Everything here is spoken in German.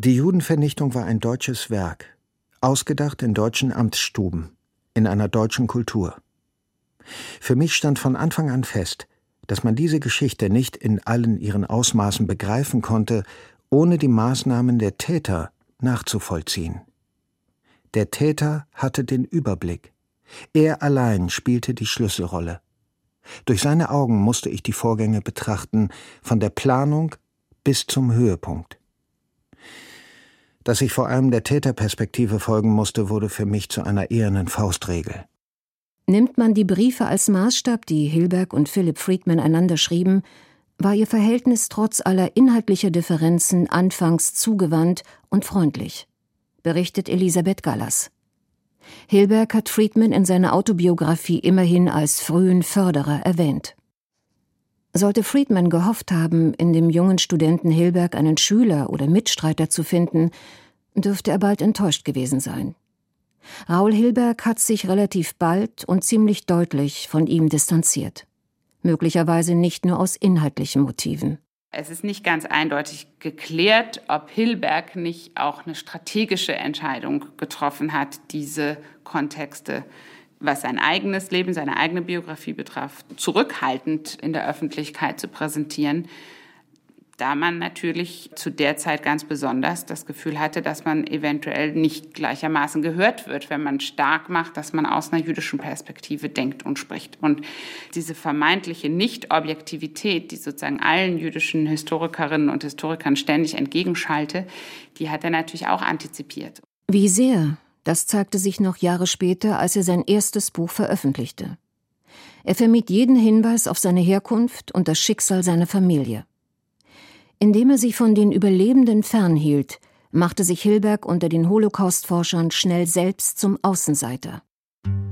Die Judenvernichtung war ein deutsches Werk, ausgedacht in deutschen Amtsstuben, in einer deutschen Kultur. Für mich stand von Anfang an fest, dass man diese Geschichte nicht in allen ihren Ausmaßen begreifen konnte, ohne die Maßnahmen der Täter nachzuvollziehen. Der Täter hatte den Überblick. Er allein spielte die Schlüsselrolle. Durch seine Augen musste ich die Vorgänge betrachten, von der Planung bis zum Höhepunkt. Dass ich vor allem der Täterperspektive folgen musste, wurde für mich zu einer ehernen Faustregel. Nimmt man die Briefe als Maßstab, die Hilberg und Philipp Friedman einander schrieben, war ihr Verhältnis trotz aller inhaltlicher Differenzen anfangs zugewandt und freundlich, berichtet Elisabeth Gallas. Hilberg hat Friedman in seiner Autobiografie immerhin als frühen Förderer erwähnt. Sollte Friedman gehofft haben, in dem jungen Studenten Hilberg einen Schüler oder Mitstreiter zu finden, dürfte er bald enttäuscht gewesen sein. Raoul Hilberg hat sich relativ bald und ziemlich deutlich von ihm distanziert. Möglicherweise nicht nur aus inhaltlichen Motiven. Es ist nicht ganz eindeutig geklärt, ob Hilberg nicht auch eine strategische Entscheidung getroffen hat, diese Kontexte, was sein eigenes Leben, seine eigene Biografie betraf, zurückhaltend in der Öffentlichkeit zu präsentieren, da man natürlich zu der Zeit ganz besonders das Gefühl hatte, dass man eventuell nicht gleichermaßen gehört wird, wenn man stark macht, dass man aus einer jüdischen Perspektive denkt und spricht. Und diese vermeintliche Nicht-Objektivität, die sozusagen allen jüdischen Historikerinnen und Historikern ständig entgegenschalte, die hat er natürlich auch antizipiert. Wie sehr, das zeigte sich noch Jahre später, als er sein erstes Buch veröffentlichte. Er vermied jeden Hinweis auf seine Herkunft und das Schicksal seiner Familie. Indem er sich von den Überlebenden fernhielt, machte sich Hilberg unter den Holocaust-Forschern schnell selbst zum Außenseiter.